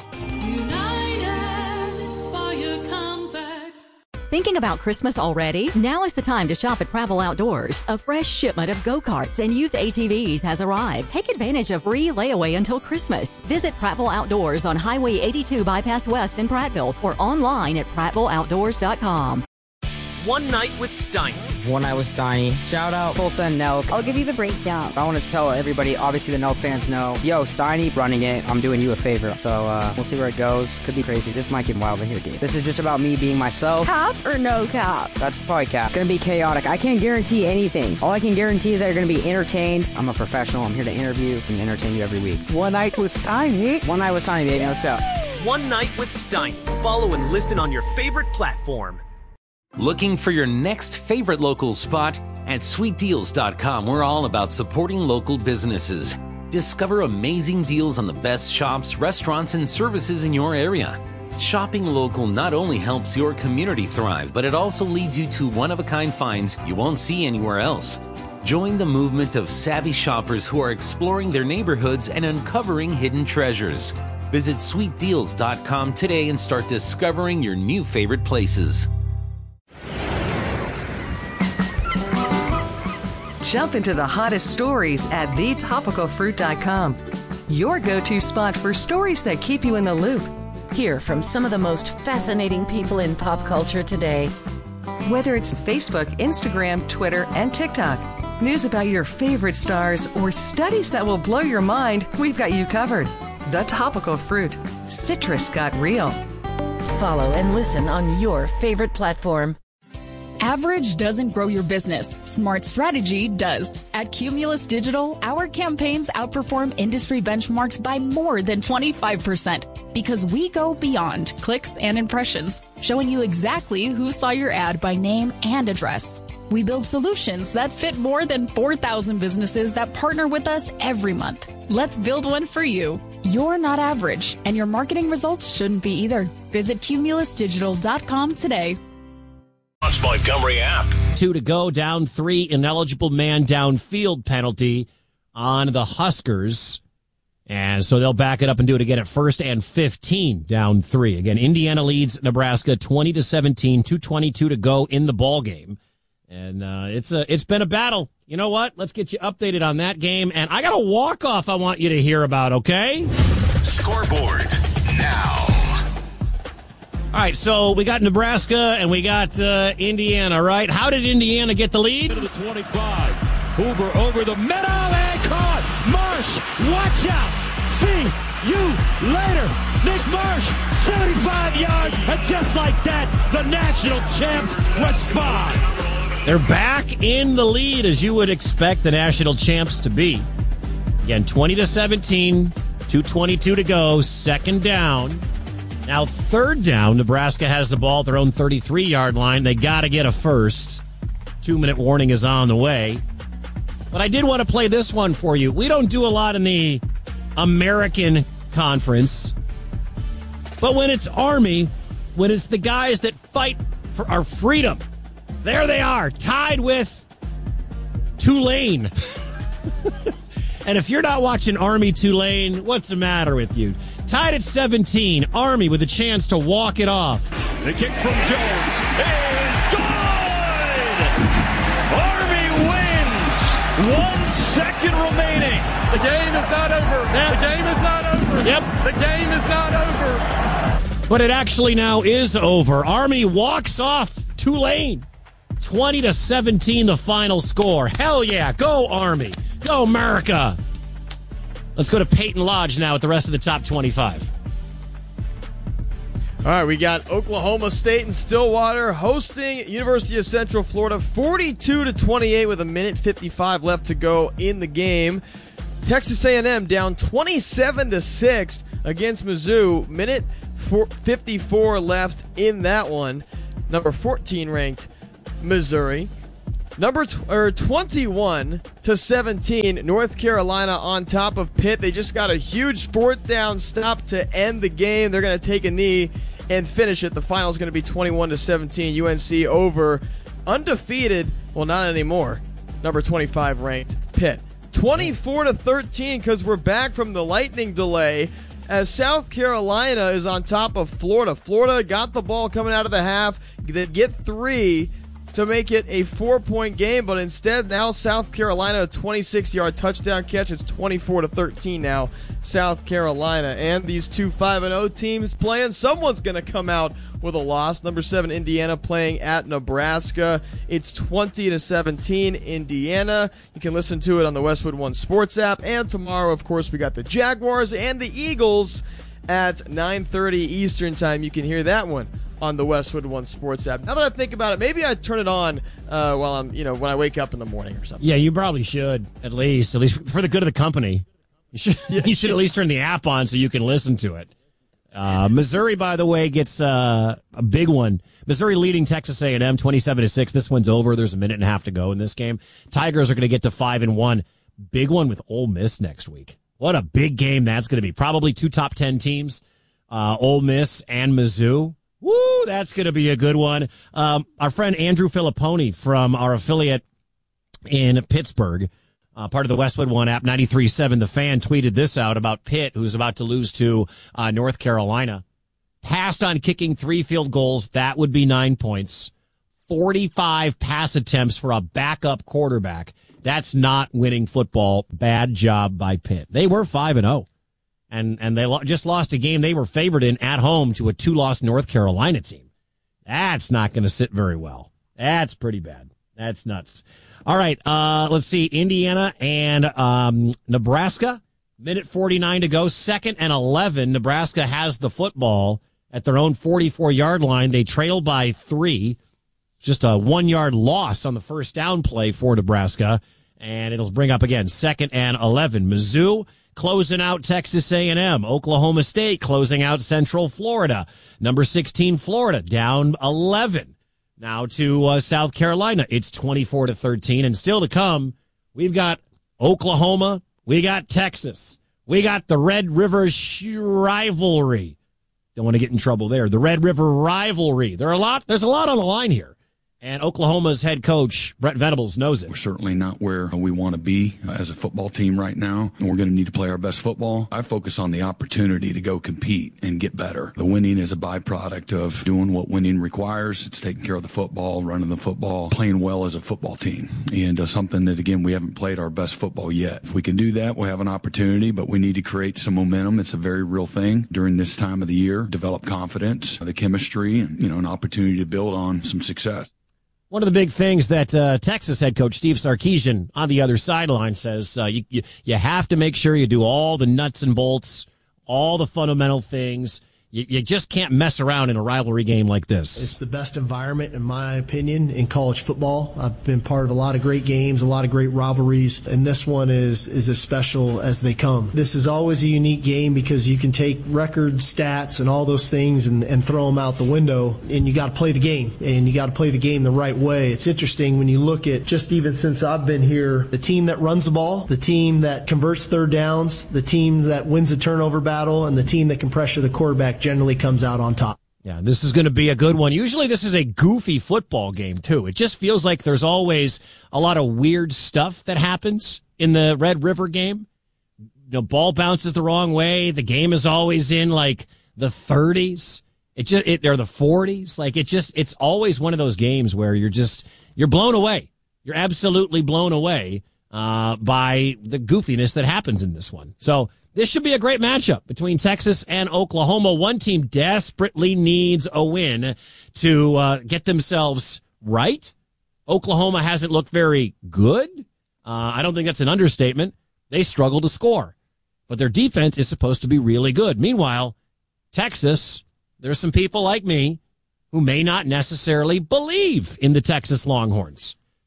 Thinking about Christmas already? Now is the time to shop at Pravel Outdoors. A fresh shipment of go-karts and youth A T Vs has arrived. Take advantage of free layaway until Christmas. Visit Pravel Outdoors on Highway eighty-two Bypass West in Prattville or online at prattville outdoors dot com. One Night with Steiny. One Night with Steiny. Shout out Tulsa and Nelk. I'll give you the breakdown. I want to tell everybody, obviously the Nelk fans know, yo, Steiny running it, I'm doing you a favor. So uh, we'll see where it goes. Could be crazy. This might get wild in here, dude. This is just about me being myself. Cap or no cap? That's probably cap. Gonna be chaotic. I can't guarantee anything. All I can guarantee is that you're gonna be entertained. I'm a professional. I'm here to interview and entertain you every week. One Night with Steiny. One Night with Steiny, baby. Let's go. One Night with Steiny. Follow and listen on your favorite platform. Looking for your next favorite local spot? At sweet deals dot com, we're all about supporting local businesses. Discover amazing deals on the best shops, restaurants, and services in your area. Shopping local not only helps your community thrive, but it also leads you to one-of-a-kind finds you won't see anywhere else. Join the movement of savvy shoppers who are exploring their neighborhoods and uncovering hidden treasures. Visit sweet deals dot com today and start discovering your new favorite places. Jump into the hottest stories at the topical fruit dot com. Your go-to spot for stories that keep you in the loop. Hear from some of the most fascinating people in pop culture today. Whether it's Facebook, Instagram, Twitter, and TikTok, news about your favorite stars, or studies that will blow your mind, we've got you covered. The Topical Fruit. Citrus got real. Follow and listen on your favorite platform. Average doesn't grow your business. Smart strategy does. At Cumulus Digital, our campaigns outperform industry benchmarks by more than twenty-five percent because we go beyond clicks and impressions, showing you exactly who saw your ad by name and address. We build solutions that fit more than four thousand businesses that partner with us every month. Let's build one for you. You're not average, and your marketing results shouldn't be either. Visit cumulus digital dot com today. Josh Montgomery app. Two to go, down three, ineligible man downfield penalty on the Huskers. And so they'll back it up and do it again at first and fifteen, down three. Again, Indiana leads Nebraska twenty to seventeen, two twenty-two to go in the ball game. And uh, it's a, it's been a battle. You know what? Let's get you updated on that game. And I got a walk-off I want you to hear about, okay? Scoreboard now. All right, so we got Nebraska and we got uh, Indiana, right? How did Indiana get the lead? To the twenty-five. Hoover over the middle and caught. Marsh, watch out. See you later. Nick Marsh, seventy-five yards. And just like that, the national champs respond. They're back in the lead, as you would expect the national champs to be. Again, twenty to seventeen, two twenty-two to go, second down. Now, third down, Nebraska has the ball at their own thirty-three-yard line. They got to get a first. Two-minute warning is on the way. But I did want to play this one for you. We don't do a lot in the American Conference. But when it's Army, when it's the guys that fight for our freedom, there they are, tied with Tulane. And if you're not watching Army Tulane, what's the matter with you? Tied at seventeen, Army with a chance to walk it off. The kick from Jones is good! Army wins! One second remaining. The game is not over. Yep. The game is not over. Yep. The game is not over. But it actually now is over. Army walks off Tulane. twenty to seventeen, the final score. Hell yeah. Go Army. Go America. Let's go to Peyton Lodge now with the rest of the top twenty-five. All right, we got Oklahoma State and Stillwater hosting University of Central Florida, forty-two to twenty-eight with a minute fifty-five left to go in the game. Texas A and M down twenty-seven to six against Mizzou. Minute fifty-four left in that one. Number fourteen ranked Missouri. Number tw- or twenty-one to seventeen, North Carolina on top of Pitt. They just got a huge fourth down stop to end the game. They're going to take a knee and finish it. The final is going to be twenty-one to seventeen. U N C over undefeated. Well, not anymore. Number twenty-five ranked Pitt. twenty-four to thirteen because we're back from the lightning delay as South Carolina is on top of Florida. Florida got the ball coming out of the half. They get three to make it a four-point game, but instead now South Carolina, a twenty-six-yard touchdown catch. It's twenty-four to thirteen now, South Carolina. And these two five and oh teams playing, someone's going to come out with a loss. Number seven, Indiana, playing at Nebraska. It's twenty to seventeen, Indiana. You can listen to it on the Westwood One Sports app. And tomorrow, of course, we got the Jaguars and the Eagles at nine thirty Eastern time. You can hear that one on the Westwood One Sports app. Now that I think about it, maybe I turn it on uh, while I'm, you know, when I wake up in the morning or something. Yeah, you probably should, at least, at least for the good of the company. You should, you should at least turn the app on so you can listen to it. Uh, Missouri, by the way, gets uh, a big one. Missouri leading Texas A and M twenty-seven to six. This one's over. There's a minute and a half to go in this game. Tigers are going to get to five and one. Big one with Ole Miss next week. What a big game that's going to be. Probably two top ten teams, uh, Ole Miss and Mizzou. Woo, that's going to be a good one. Um, our friend Andrew Filipponi from our affiliate in Pittsburgh, uh, part of the Westwood One app, ninety-three point seven The Fan, tweeted this out about Pitt, who's about to lose to uh, North Carolina. Passed on kicking three field goals. That would be nine points. forty-five pass attempts for a backup quarterback. That's not winning football. Bad job by Pitt. They were five and oh. And and they lo- just lost a game they were favored in at home to a two-loss North Carolina team. That's not going to sit very well. That's pretty bad. That's nuts. All right, uh, let's see. Indiana and um, Nebraska. Minute forty-nine to go. Second and eleven. Nebraska has the football at their own forty-four-yard line. They trail by three. Just a one-yard loss on the first down play for Nebraska. And it'll bring up again second and eleven. Mizzou closing out Texas A and M. Oklahoma State closing out Central Florida. Number sixteen, Florida, down eleven. Now to uh, South Carolina. It's twenty-four to thirteen. And still to come, we've got Oklahoma. We got Texas. We got the Red River rivalry. Don't want to get in trouble there. The Red River rivalry. There are a lot. There's a lot on the line here. And Oklahoma's head coach, Brent Venables, knows it. We're certainly not where we want to be as a football team right now, and we're going to need to play our best football. I focus on the opportunity to go compete and get better. The winning is a byproduct of doing what winning requires. It's taking care of the football, running the football, playing well as a football team, and uh, something that, again, we haven't played our best football yet. If we can do that, we'll have an opportunity, but we need to create some momentum. It's a very real thing during this time of the year. Develop confidence, the chemistry, and, you know, an opportunity to build on some success. One of the big things that uh, Texas head coach Steve Sarkisian on the other sideline says, uh, you, you you have to make sure you do all the nuts and bolts, all the fundamental things. You, you just can't mess around in a rivalry game like this. It's the best environment, in my opinion, in college football. I've been part of a lot of great games, a lot of great rivalries, and this one is, is as special as they come. This is always a unique game because you can take record stats and all those things and, and throw them out the window, and you got to play the game, and you got to play the game the right way. It's interesting when you look at, just even since I've been here, the team that runs the ball, the team that converts third downs, the team that wins the turnover battle, and the team that can pressure the quarterback generally comes out on top. Yeah, this is going to be a good one. Usually this is a goofy football game, too. It just feels like there's always a lot of weird stuff that happens in the Red River game. The ball bounces the wrong way. The game is always in, like, the thirties. It just, it, or the forties. Like, it just, it's always one of those games where you're just, you're blown away. You're absolutely blown away uh, by the goofiness that happens in this one. So, this should be a great matchup between Texas and Oklahoma. One team desperately needs a win to uh, get themselves right. Oklahoma hasn't looked very good. Uh, I don't think that's an understatement. They struggle to score, but their defense is supposed to be really good. Meanwhile, Texas, there's some people like me who may not necessarily believe in the Texas Longhorns.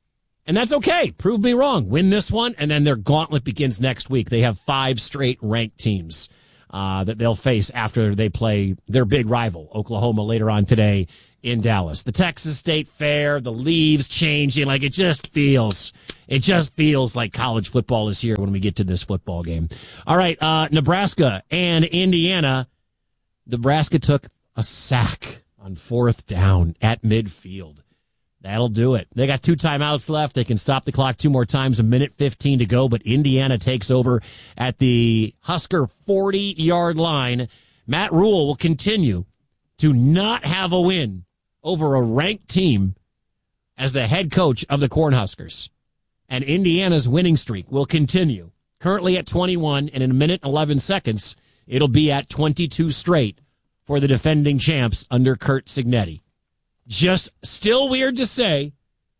And that's okay. Prove me wrong. Win this one, and then their gauntlet begins next week. They have five straight ranked teams uh, that they'll face after they play their big rival, Oklahoma, later on today in Dallas. The Texas State Fair, the leaves changing. Like, it just feels, it just feels like college football is here when we get to this football game. All right, uh, Nebraska and Indiana. Nebraska took a sack on fourth down at midfield. That'll do it. They got two timeouts left. They can stop the clock two more times, a minute fifteen to go, but Indiana takes over at the Husker forty-yard line. Matt Rule will continue to not have a win over a ranked team as the head coach of the Cornhuskers. And Indiana's winning streak will continue. Currently at twenty-one, and in a minute and eleven seconds, it'll be at twenty-two straight for the defending champs under Curt Cignetti. Just still weird to say,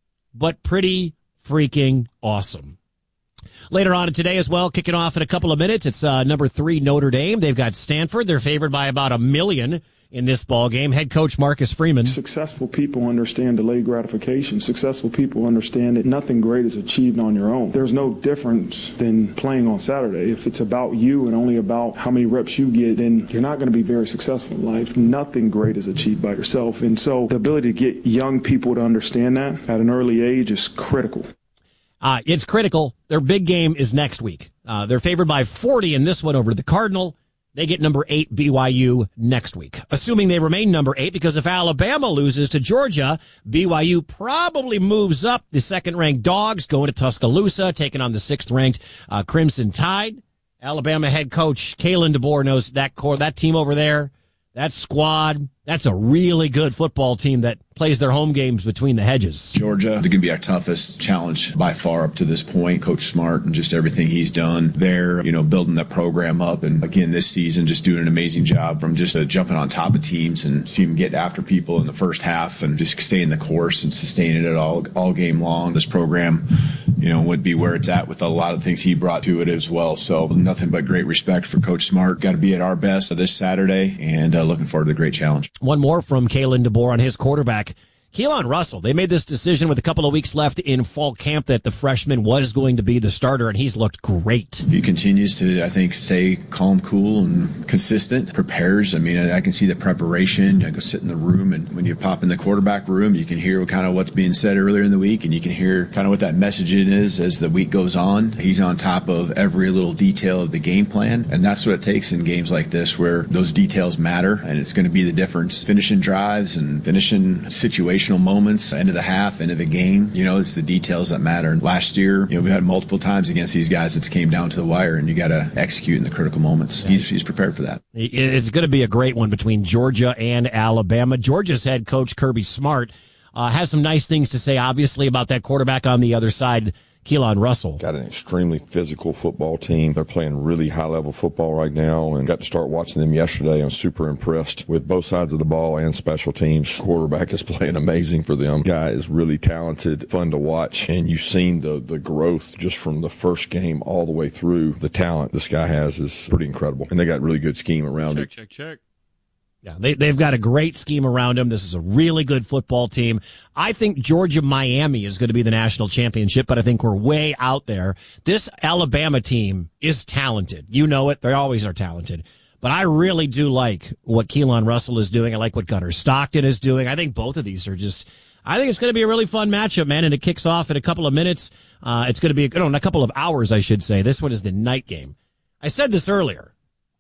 but pretty freaking awesome. Later on today as well, kicking off in a couple of minutes, it's uh, number three Notre Dame. They've got Stanford. They're favored by about a million in this ball game. Head coach Marcus Freeman. Successful people understand delayed gratification. Successful people understand that nothing great is achieved on your own. There's no difference than playing on Saturday. If it's about you and only about how many reps you get, then you're not going to be very successful in life. Nothing great is achieved by yourself. And so the ability to get young people to understand that at an early age is critical. Uh, it's critical. Their big game is next week. Uh, they're favored by forty in this one over the Cardinal. They get number eight B Y U next week, assuming they remain number eight, because if Alabama loses to Georgia, B Y U probably moves up. The second-ranked Dogs going to Tuscaloosa, taking on the sixth-ranked uh, Crimson Tide. Alabama head coach Kalen DeBoer knows that core, that team over there, that squad, that's a really good football team that plays their home games between the hedges. Georgia, they're going to be our toughest challenge by far up to this point. Coach Smart and just everything he's done there, you know, building that program up. And again, this season, just doing an amazing job from just uh, jumping on top of teams and seeing him get after people in the first half and just staying the course and sustaining it all, all game long. This program, you know, would be where it's at with a lot of things he brought to it as well. So nothing but great respect for Coach Smart. Got to be at our best this Saturday, and uh, looking forward to the great challenge. One more from Kalen DeBoer on his quarterback, Keelan Russell. They made this decision with a couple of weeks left in fall camp that the freshman was going to be the starter, and he's looked great. He continues to, I think, stay calm, cool, and consistent. Prepares. I mean, I can see the preparation. I go sit in the room, and when you pop in the quarterback room, you can hear kind of what's being said earlier in the week, and you can hear kind of what that messaging is as the week goes on. He's on top of every little detail of the game plan, and that's what it takes in games like this where those details matter, and it's going to be the difference. Finishing drives and finishing situations, moments, end of the half, end of the game. You know, it's the details that matter. And last year, you know, we had multiple times against these guys it's came down to the wire, and you got to execute in the critical moments. He's, he's prepared for that. It's going to be a great one between Georgia and Alabama. Georgia's head coach, Kirby Smart, uh, has some nice things to say, obviously, about that quarterback on the other side, Keelan Russell. Got an extremely physical football team. They're playing really high-level football right now, and got to start watching them yesterday. I'm super impressed with both sides of the ball and special teams. Quarterback is playing amazing for them. Guy is really talented, fun to watch, and you've seen the, the growth just from the first game all the way through. The talent this guy has is pretty incredible, and they got really good scheme around it. Check, check, check. Yeah, they, they've got a great scheme around them. This is a really good football team. I think Georgia-Miami is going to be the national championship, but I think we're way out there. This Alabama team is talented. You know it. They always are talented. But I really do like what Keelan Russell is doing. I like what Gunnar Stockton is doing. I think both of these are just, I think it's going to be a really fun matchup, man, and it kicks off in a couple of minutes. Uh, it's going to be, a, no, in a couple of hours, I should say. This one is the night game. I said this earlier.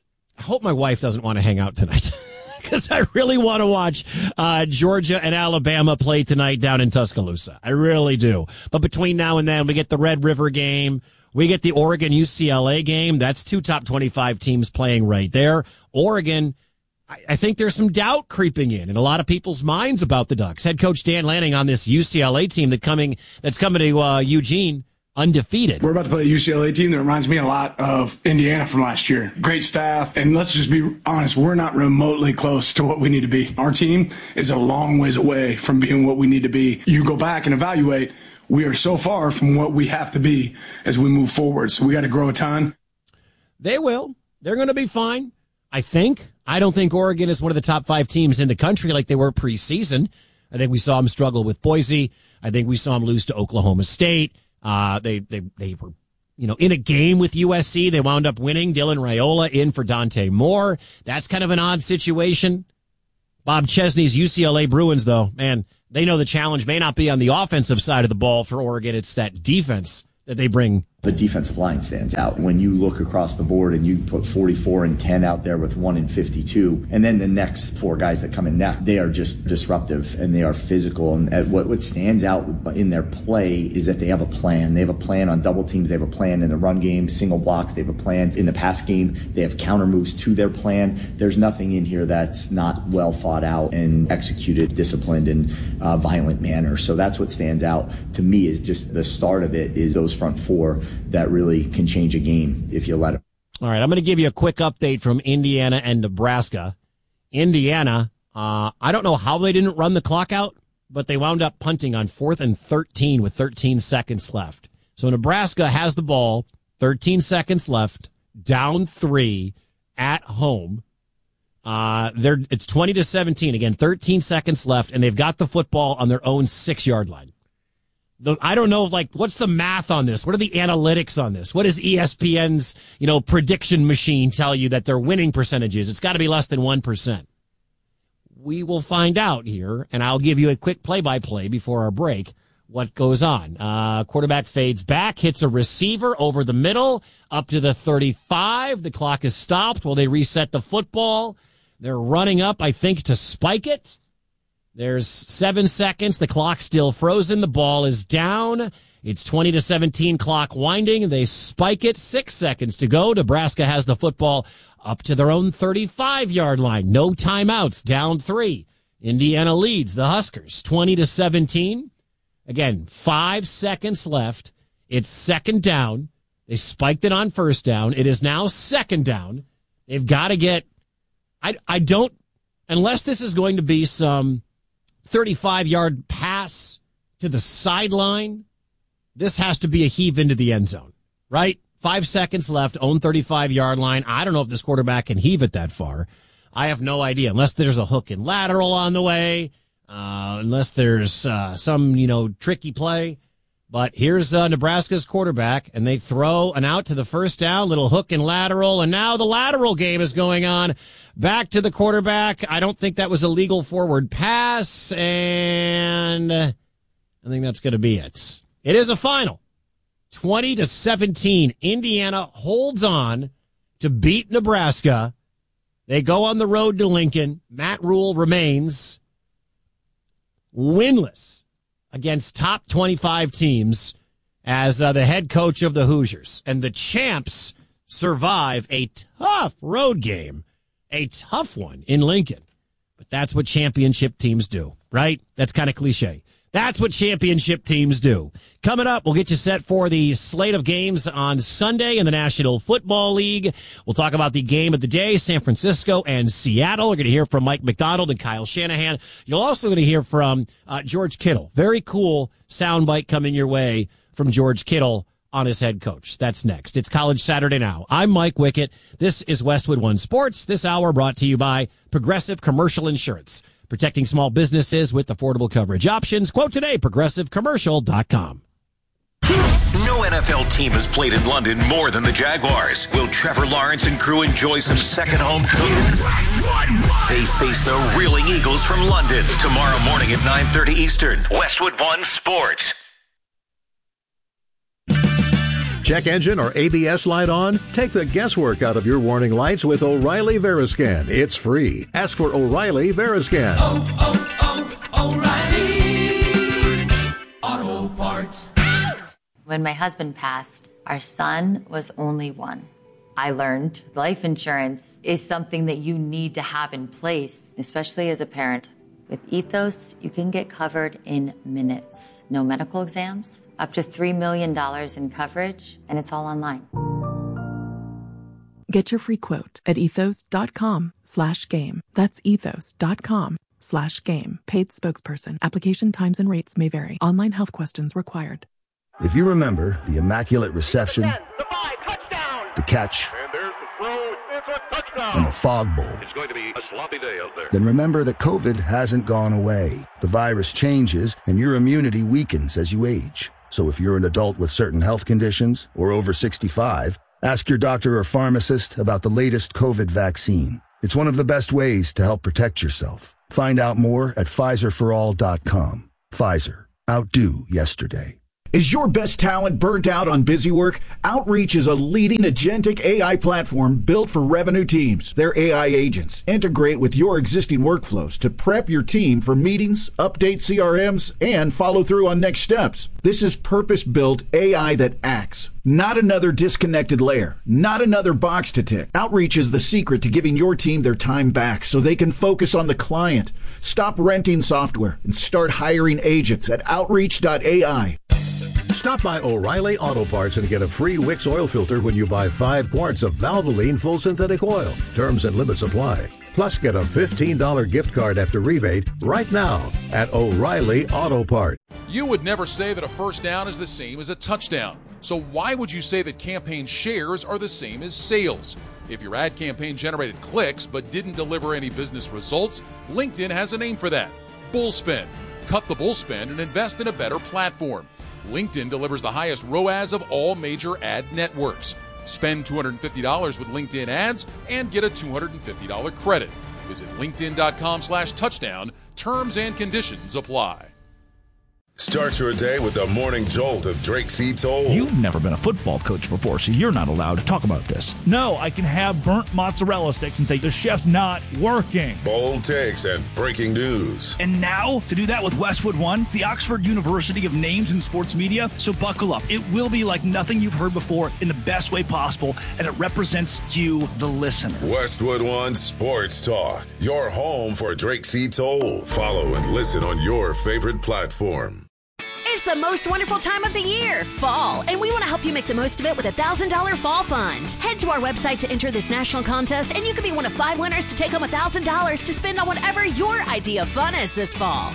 I hope my wife doesn't want to hang out tonight. Because I really want to watch uh, Georgia and Alabama play tonight down in Tuscaloosa. I really do. But between now and then, we get the Red River game. We get the Oregon U C L A game. That's two top twenty-five teams playing right there. Oregon, I, I think there's some doubt creeping in in a lot of people's minds about the Ducks. Head coach Dan Lanning on this U C L A team that coming that's coming to uh, Eugene. Undefeated. We're about to play a U C L A team that reminds me a lot of Indiana from last year. Great staff, and let's just be honest, we're not remotely close to what we need to be. Our team is a long ways away from being what we need to be. You go back and evaluate, we are so far from what we have to be as we move forward, so we got to grow a ton. They will. They're going to be fine, I think. I don't think Oregon is one of the top five teams in the country like they were preseason. I think we saw them struggle with Boise. I think we saw them lose to Oklahoma State. Uh, they, they, they were, you know, in a game with U S C. They wound up winning. Dylan Raiola in for Dante Moore. That's kind of an odd situation. Bob Chesney's U C L A Bruins, though, man, they know the challenge may not be on the offensive side of the ball for Oregon. It's that defense that they bring. The defensive line stands out. When you look across the board and you put forty-four and ten out there with one and fifty-two, and then the next four guys that come in next, they are just disruptive and they are physical. And what, what stands out in their play is that they have a plan. They have a plan on double teams. They have a plan in the run game, single blocks. They have a plan in the pass game. They have counter moves to their plan. There's nothing in here that's not well thought out and executed, disciplined, in a violent manner. So that's what stands out to me is just the start of it is those front four that really can change a game if you let it. All right, I'm going to give you a quick update from Indiana and Nebraska. Indiana, uh, I don't know how they didn't run the clock out, but they wound up punting on fourth and thirteen with thirteen seconds left. So Nebraska has the ball, thirteen seconds left, down three at home. Uh, they're it's twenty to seventeen. Again, thirteen seconds left, and they've got the football on their own six-yard line. The, I don't know, like, what's the math on this? What are the analytics on this? What does E S P N's, you know, prediction machine tell you that their winning percentages? It's got to be less than one percent. We will find out here, and I'll give you a quick play-by-play before our break what goes on. Uh, quarterback fades back, hits a receiver over the middle, up to the thirty-five. The clock is stopped while they reset the football. They're running up, I think, to spike it. There's seven seconds. The clock's still frozen. The ball is down. It's twenty to seventeen, clock winding. They spike it. Six seconds to go. Nebraska has the football up to their own thirty-five-yard line. No timeouts. Down three. Indiana leads the Huskers twenty to seventeen. Again, five seconds left. It's second down. They spiked it on first down. It is now second down. They've got to get, I, I don't, unless this is going to be some thirty-five-yard pass to the sideline, this has to be a heave into the end zone, right? Five seconds left, own thirty-five-yard line. I don't know if this quarterback can heave it that far. I have no idea, unless there's a hook and lateral on the way, uh, unless there's uh, some, you know, tricky play. But here's uh, Nebraska's quarterback, and they throw an out to the first down, little hook and lateral, and now the lateral game is going on. Back to the quarterback. I don't think that was a legal forward pass, and I think that's going to be it. It is a final. twenty to seventeen. Indiana holds on to beat Nebraska. They go on the road to Lincoln. Matt Rule remains winless against top twenty-five teams as uh, the head coach of the Hoosiers. And the champs survive a tough road game, a tough one in Lincoln. But that's what championship teams do, right? That's kind of cliche. That's what championship teams do. Coming up, we'll get you set for the slate of games on Sunday in the National Football League. We'll talk about the game of the day, San Francisco and Seattle. We're going to hear from Mike McDonald and Kyle Shanahan. You're also going to hear from uh, George Kittle. Very cool soundbite coming your way from George Kittle on his head coach. That's next. It's College Saturday Now. I'm Mike Wickett. This is Westwood One Sports. This hour brought to you by Progressive Commercial Insurance. Protecting small businesses with affordable coverage options. Quote today, progressive commercial dot com. No N F L team has played in London more than the Jaguars. Will Trevor Lawrence and crew enjoy some second home cooking? They face the Reeling Eagles from London tomorrow morning at nine thirty Eastern. Westwood One Sports. Check engine or A B S light on? Take the guesswork out of your warning lights with O'Reilly Veriscan. It's free. Ask for O'Reilly Veriscan. Oh, oh, oh, O'Reilly Auto Parts. When my husband passed, our son was only one. I learned life insurance is something that you need to have in place, especially as a parent. With Ethos, you can get covered in minutes. No medical exams, up to three million dollars in coverage, and it's all online. Get your free quote at ethos.com slash game. That's ethos.com slash game. Paid spokesperson. Application times and rates may vary. Online health questions required. If you remember the immaculate reception, the catch, and the fog bowl. It's going to be a sloppy day out there. Then remember that COVID hasn't gone away. The virus changes, and your immunity weakens as you age. So if you're an adult with certain health conditions or over sixty-five, ask your doctor or pharmacist about the latest COVID vaccine. It's one of the best ways to help protect yourself. Find out more at Pfizer for all dot com. Pfizer. Outdo yesterday. Is your best talent burnt out on busy work? Outreach is a leading agentic A I platform built for revenue teams. Their A I agents integrate with your existing workflows to prep your team for meetings, update C R Ms, and follow through on next steps. This is purpose-built A I that acts. Not another disconnected layer. Not another box to tick. Outreach is the secret to giving your team their time back so they can focus on the client. Stop renting software and start hiring agents at outreach dot A I. Stop by O'Reilly Auto Parts and get a free Wix oil filter when you buy five quarts of Valvoline full synthetic oil. Terms and limits apply. Plus, get a fifteen dollars gift card after rebate right now at O'Reilly Auto Parts. You would never say that a first down is the same as a touchdown. So why would you say that campaign shares are the same as sales? If your ad campaign generated clicks but didn't deliver any business results, LinkedIn has a name for that. Bullspend. Cut the bullspend and invest in a better platform. LinkedIn delivers the highest R O A S of all major ad networks. Spend two hundred fifty dollars with LinkedIn ads and get a two hundred fifty dollars credit. Visit linkedin.com slash touchdown. Terms and conditions apply. Start your day with the morning jolt of Drake C. Toll. You've never been a football coach before, so you're not allowed to talk about this. No, I can have burnt mozzarella sticks and say the chef's not working. Bold takes and breaking news. And now, to do that with Westwood One, the Oxford University of Names in Sports Media. So buckle up. It will be like nothing you've heard before in the best way possible, and it represents you, the listener. Westwood One Sports Talk, your home for Drake C. Toll. Follow and listen on your favorite platform. It's the most wonderful time of the year, fall, and we want to help you make the most of it with a one thousand dollars Fall Fund. Head to our website to enter this national contest, and you could be one of five winners to take home one thousand dollars to spend on whatever your idea of fun is this fall.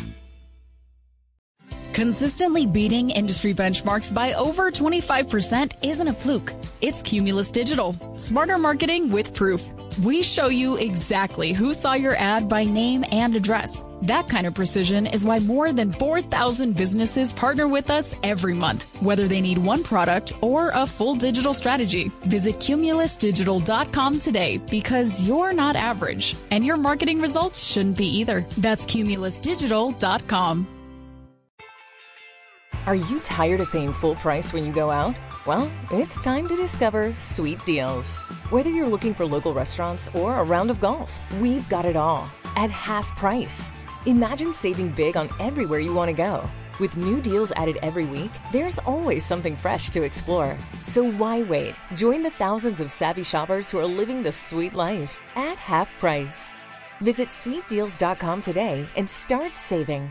Consistently beating industry benchmarks by over twenty-five percent isn't a fluke. It's Cumulus Digital. Smarter marketing with proof. We show you exactly who saw your ad by name and address. That kind of precision is why more than four thousand businesses partner with us every month, whether they need one product or a full digital strategy. Visit cumulus digital dot com today because you're not average, and your marketing results shouldn't be either. That's cumulus digital dot com. Are you tired of paying full price when you go out? Well, it's time to discover Sweet Deals. Whether you're looking for local restaurants or a round of golf, we've got it all at half price. Imagine saving big on everywhere you want to go. With new deals added every week, there's always something fresh to explore. So why wait? Join the thousands of savvy shoppers who are living the sweet life at half price. Visit sweet deals dot com today and start saving.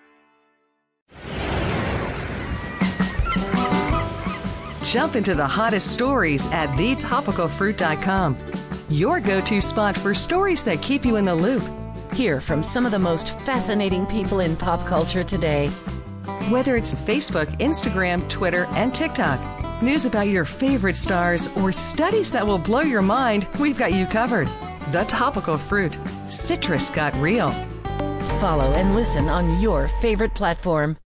Jump into the hottest stories at the topical fruit dot com. Your go-to spot for stories that keep you in the loop. Hear from some of the most fascinating people in pop culture today. Whether it's Facebook, Instagram, Twitter, and TikTok, news about your favorite stars, or studies that will blow your mind, we've got you covered. The Topical Fruit. Citrus got real. Follow and listen on your favorite platform.